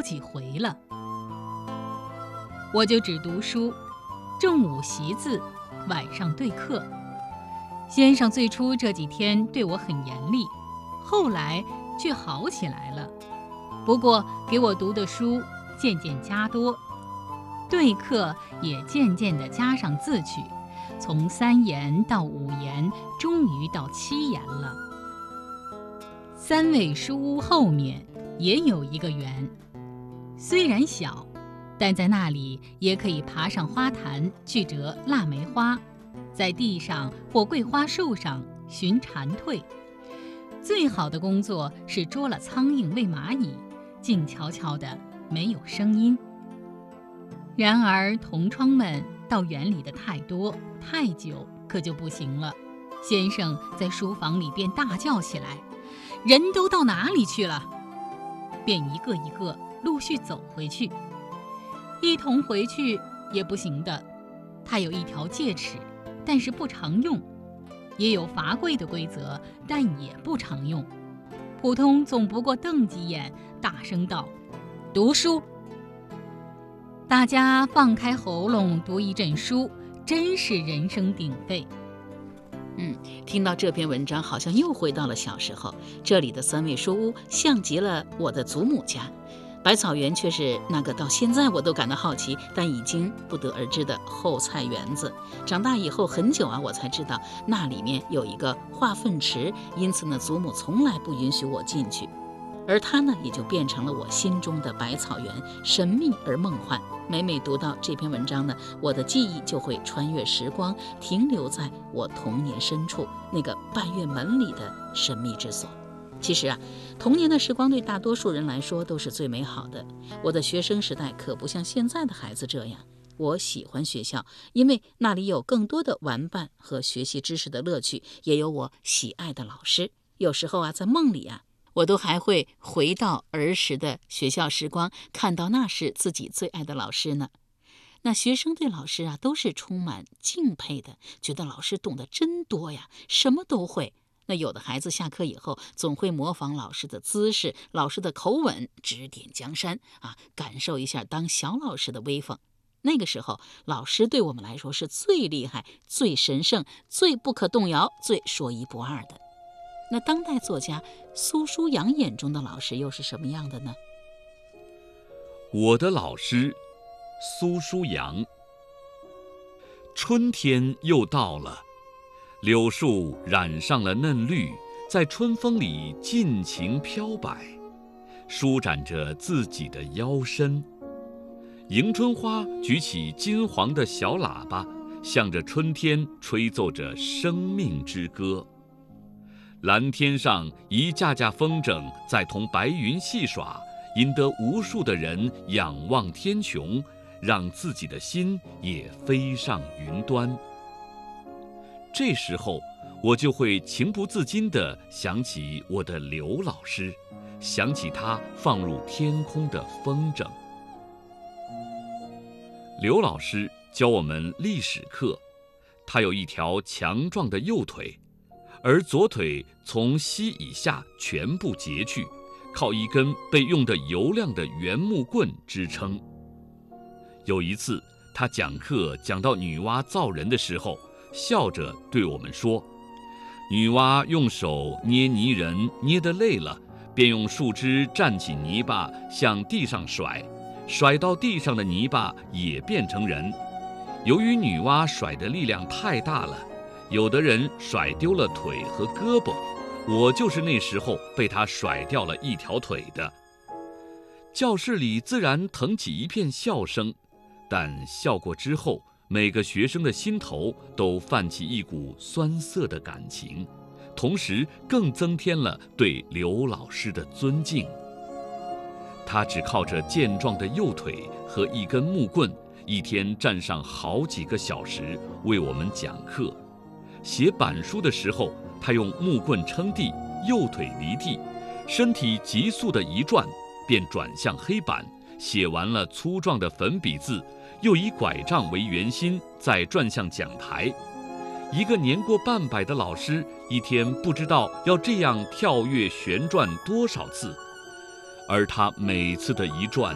几回了。我就只读书，中午习字，晚上对课。先生最初这几天对我很严厉，后来却好起来了。不过给我读的书渐渐加多，对课也渐渐地加上字曲，从3言到5言，终于到7言了。3味书屋后面也有一个园，虽然小，但在那里也可以爬上花坛去折腊梅花，在地上或桂花树上寻蝉蜕。最好的工作是捉了苍蝇喂蚂蚁，静悄悄的，没有声音。然而同窗们到园里的太多太久，可就不行了。先生在书房里便大叫起来：“人都到哪里去了？”便一个一个陆续走回去。一同回去也不行的，他有一条戒尺，但是不常用；也有罚跪的规则，但也不常用。普通总不过瞪几眼，大声道：“读书！”大家放开喉咙读一阵书，真是人声鼎沸。 听到这篇文章，好像又回到了小时候。这里的3味书屋像极了我的祖母家，百草园却是那个到现在我都感到好奇，但已经不得而知的后菜园子。长大以后很久我才知道那里面有一个化粪池，因此呢，祖母从来不允许我进去。而它呢，也就变成了我心中的百草园，神秘而梦幻。每每读到这篇文章呢，我的记忆就会穿越时光，停留在我童年深处那个半月门里的神秘之所。其实童年的时光对大多数人来说都是最美好的。我的学生时代可不像现在的孩子这样。我喜欢学校，因为那里有更多的玩伴和学习知识的乐趣，也有我喜爱的老师。有时候在梦里我都还会回到儿时的学校时光，看到那是自己最爱的老师呢。那学生对老师都是充满敬佩的，觉得老师懂得真多呀，什么都会。那有的孩子下课以后总会模仿老师的姿势、老师的口吻，指点江山感受一下当小老师的威风。那个时候，老师对我们来说是最厉害、最神圣、最不可动摇、最说一不二的。那当代作家苏书阳眼中的老师又是什么样的呢？ 我的老师苏书阳。春天又到了，柳树染上了嫩绿，在春风里尽情飘摆，舒展着自己的腰身。迎春花举起金黄的小喇叭，向着春天吹奏着生命之歌。蓝天上一架架风筝在同白云戏耍，引得无数的人仰望天穹，让自己的心也飞上云端。这时候我就会情不自禁地想起我的刘老师，想起他放入天空的风筝。刘老师教我们历史课，他有一条强壮的右腿，而左腿从膝以下全部截去，靠一根被用得油亮的圆木棍支撑。有一次他讲课讲到女娲造人的时候，笑着对我们说，女娲用手捏泥人捏得累了，便用树枝蘸起泥巴向地上甩，甩到地上的泥巴也变成人。由于女娲甩的力量太大了，有的人甩丢了腿和胳膊，我就是那时候被她甩掉了一条腿的。教室里自然腾起一片笑声，但笑过之后，每个学生的心头都泛起一股酸涩的感情，同时更增添了对刘老师的尊敬。他只靠着健壮的右腿和一根木棍，一天站上好几个小时为我们讲课。写板书的时候，他用木棍撑地，右腿离地，身体急速地一转，便转向黑板，写完了粗壮的粉笔字，又以拐杖为圆心，再转向讲台。一个年过半百的老师，一天不知道要这样跳跃旋转多少次，而他每次的一转